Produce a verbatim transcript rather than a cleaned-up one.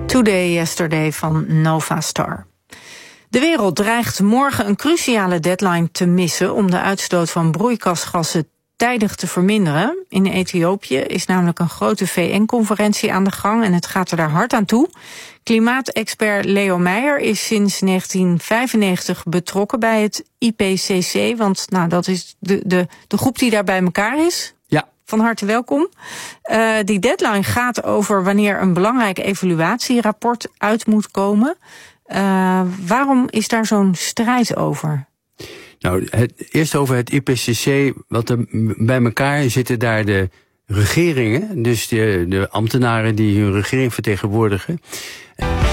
Today Yesterday van Nova Star. De wereld dreigt morgen een cruciale deadline te missen om de uitstoot van broeikasgassen tijdig te verminderen. In Ethiopië is namelijk een grote V N-conferentie aan de gang en het gaat er daar hard aan toe. Klimaatexpert Leo Meijer is sinds negentien vijfennegentig betrokken bij het I P C C, want nou, dat is de, de, de groep die daar bij elkaar is. Ja. Van harte welkom. Uh, die deadline gaat over wanneer een belangrijk evaluatierapport uit moet komen. Uh, waarom is daar zo'n strijd over? Nou, het, eerst over het I P C C. Wat er bij elkaar zitten daar de regeringen, dus de, de ambtenaren die hun regering vertegenwoordigen.